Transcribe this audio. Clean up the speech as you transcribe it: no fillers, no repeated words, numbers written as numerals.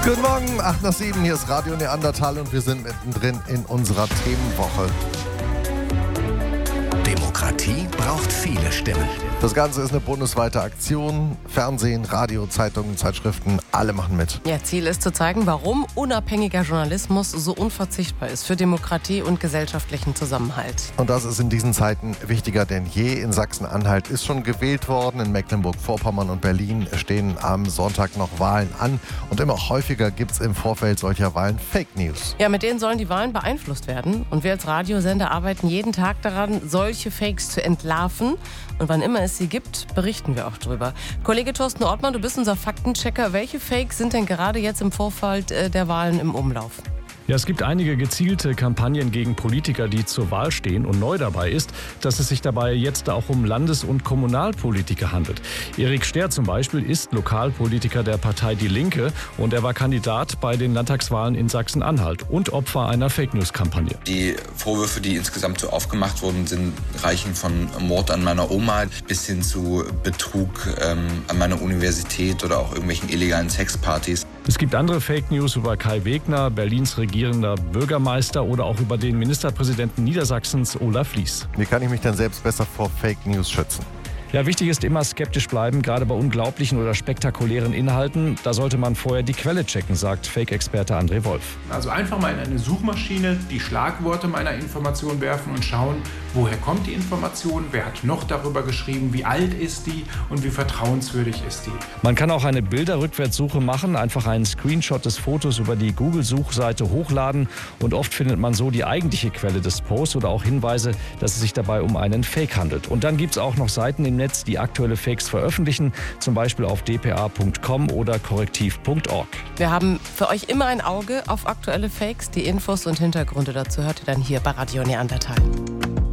Guten Morgen, 8 nach 7, hier ist Radio Neandertal und wir sind mittendrin in unserer Themenwoche. Demokratie braucht viele Stimmen. Das Ganze ist eine bundesweite Aktion. Fernsehen, Radio, Zeitungen, Zeitschriften, alle machen mit. Ja, Ziel ist zu zeigen, warum unabhängiger Journalismus so unverzichtbar ist für Demokratie und gesellschaftlichen Zusammenhalt. Und das ist in diesen Zeiten wichtiger denn je. In Sachsen-Anhalt ist schon gewählt worden. In Mecklenburg-Vorpommern und Berlin stehen am Sonntag noch Wahlen an. Und immer häufiger gibt es im Vorfeld solcher Wahlen Fake News. Ja, mit denen sollen die Wahlen beeinflusst werden. Und wir als Radiosender arbeiten jeden Tag daran, solche Fakes zu entlarven. Und wann immer es sie gibt, berichten wir auch drüber. Kollege Thorsten Ortmann, du bist unser Faktenchecker. Welche Fakes sind denn gerade jetzt im Vorfeld der Wahlen im Umlauf? Ja, es gibt einige gezielte Kampagnen gegen Politiker, die zur Wahl stehen. Und neu dabei ist, dass es sich dabei jetzt auch um Landes- und Kommunalpolitiker handelt. Erik Sterr zum Beispiel ist Lokalpolitiker der Partei Die Linke und er war Kandidat bei den Landtagswahlen in Sachsen-Anhalt und Opfer einer Fake-News-Kampagne. Die Vorwürfe, die insgesamt so aufgemacht wurden, reichen von Mord an meiner Oma bis hin zu Betrug an meiner Universität oder auch irgendwelchen illegalen Sexpartys. Es gibt andere Fake News über Kai Wegner, Berlins regierender Bürgermeister oder auch über den Ministerpräsidenten Niedersachsens Olaf Lies. Wie kann ich mich denn selbst besser vor Fake News schützen? Ja, wichtig ist immer skeptisch bleiben, gerade bei unglaublichen oder spektakulären Inhalten. Da sollte man vorher die Quelle checken, sagt Fake-Experte André Wolf. Also einfach mal in eine Suchmaschine die Schlagworte meiner Information werfen und schauen, woher kommt die Information, wer hat noch darüber geschrieben, wie alt ist die und wie vertrauenswürdig ist die. Man kann auch eine Bilderrückwärtssuche machen, einfach einen Screenshot des Fotos über die Google-Suchseite hochladen und oft findet man so die eigentliche Quelle des Posts oder auch Hinweise, dass es sich dabei um einen Fake handelt. Und dann gibt es auch noch Seiten im Netz, die aktuelle Fakes veröffentlichen, zum Beispiel auf dpa.com oder korrektiv.org. Wir haben für euch immer ein Auge auf aktuelle Fakes. Die Infos und Hintergründe dazu hört ihr dann hier bei Radio Neandertal.